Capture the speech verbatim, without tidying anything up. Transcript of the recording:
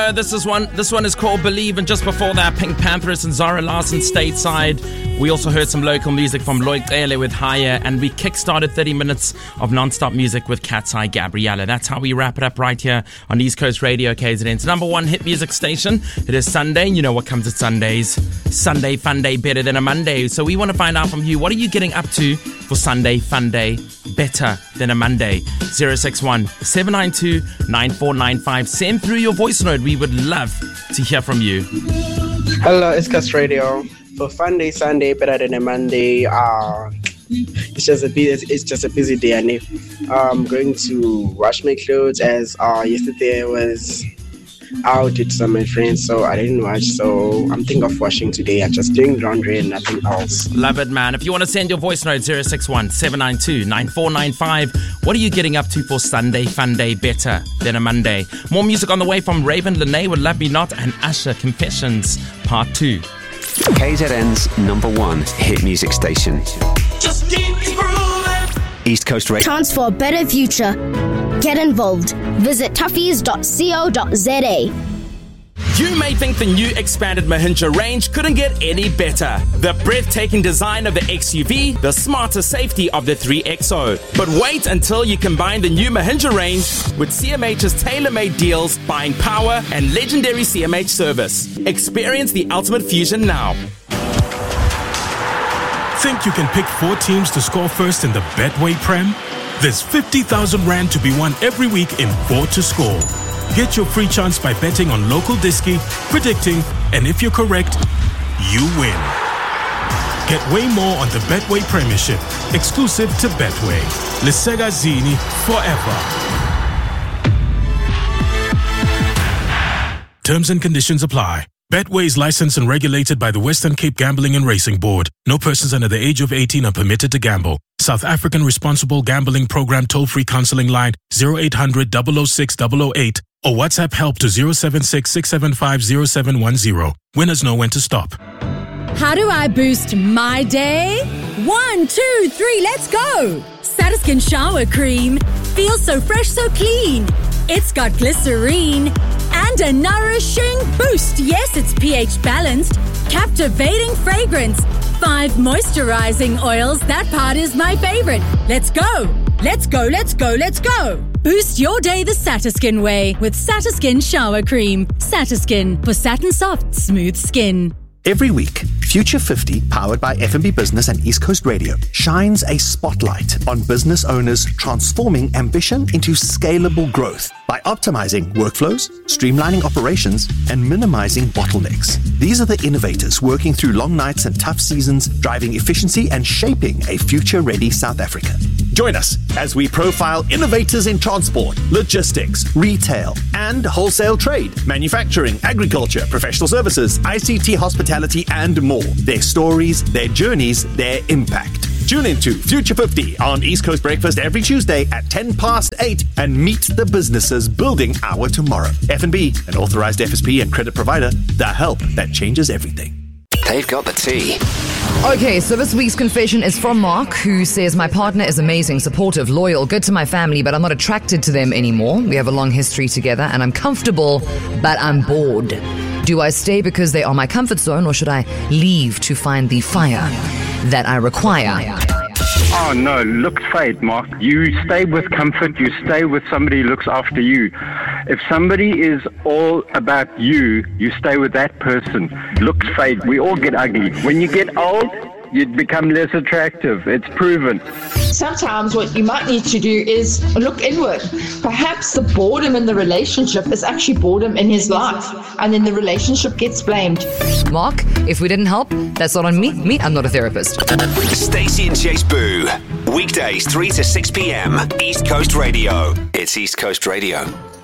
Uh, this is one. This one is called Believe, and just before that, Pink Panthers and Zara Larsson Stateside. We also heard some local music from Lloyd Cele with Higher, and we kickstarted thirty minutes of non-stop music with Cat's Eye Gabriella. That's how we wrap it up right here on East Coast Radio K Z N's number one hit music station. It is Sunday. You know what comes at Sundays. Sunday fun day, better than a Monday. So we want to find out from you, what are you getting up to for Sunday fun day, better than a Monday? zero six one, seven nine two, nine four nine five. Send through your voice note. We would love to hear from you. Hello, East Coast Radio. For fun day, Sunday, better than a Monday. Uh, it's just a busy, it's just a busy day, and if I'm going to wash my clothes, as uh, yesterday I was out with some of my friends, so I didn't wash. So I'm thinking of washing today. I'm just doing laundry and nothing else. Love it, man. If you want to send your voice note, zero six one, seven nine two, nine four nine five. What are you getting up to for Sunday fun day, better than a Monday? More music on the way from Raven Lene with Love Me Not and Usher Confessions Part two. K Z N's number one hit music station. Just keep grooving. East Coast Radio. Chance for a better future. Get involved. Visit toughies dot co dot za. You may think the new expanded Mahindra range couldn't get any better. The breathtaking design of the X U V, the smarter safety of the three X O. But wait until you combine the new Mahindra range with C M H's tailor-made deals, buying power, and legendary C M H service. Experience the ultimate fusion now. Think you can pick four teams to score first in the Betway Prem? There's fifty thousand rand to be won every week in four to score. Get your free chance by betting on local disky, predicting, and if you're correct, you win. Get way more on the Betway Premiership, exclusive to Betway. Lisega Zini forever. Terms and conditions apply. Betway is licensed and regulated by the Western Cape Gambling and Racing Board. No persons under the age of eighteen are permitted to gamble. South African Responsible Gambling Program toll-free counseling line zero eight hundred, double oh six, double oh eight or WhatsApp help to zero seven six, six seven five, zero seven one zero. Winners know when to stop. How do I boost my day? One, two, three, let's go! Satiskin Shower Cream. Feels so fresh, so clean. It's got glycerine and a nourishing boost. Yes, it's pH balanced. Captivating fragrance. Five moisturizing oils. That part is my favorite. Let's go. Let's go, let's go, let's go. Boost your day the Satiskin way with Satiskin Shower Cream. Satiskin for satin soft, smooth skin. Every week, Future fifty, powered by F and B Business and East Coast Radio, shines a spotlight on business owners transforming ambition into scalable growth by optimizing workflows, streamlining operations, and minimizing bottlenecks. These are the innovators working through long nights and tough seasons, driving efficiency and shaping a future-ready South Africa. Join us as we profile innovators in transport, logistics, retail, and wholesale trade, manufacturing, agriculture, professional services, I C T, hospitality, and more. Their stories, their journeys, their impact. Tune into Future fifty on East Coast Breakfast every Tuesday at ten past eight and meet the businesses building our tomorrow. F and B, an authorized F S P and credit provider, the help that changes everything. They've got the tea. Okay, so this week's confession is from Mark, who says, my partner is amazing, supportive, loyal, good to my family, but I'm not attracted to them anymore. We have a long history together and I'm comfortable, but I'm bored. Do I stay because they are my comfort zone, or should I leave to find the fire that I require? Oh no, looks fade, Mark. You stay with comfort, you stay with somebody who looks after you. If somebody is all about you, you stay with that person. Looks fade. We all get ugly. When you get old, you become less attractive. It's proven. Sometimes what you might need to do is look inward. Perhaps the boredom in the relationship is actually boredom in his life, and then the relationship gets blamed. Mark, if we didn't help, that's not on me. Me, I'm not a therapist. Stacey and Chase Boo. Weekdays three to six p.m. East Coast Radio. It's East Coast Radio.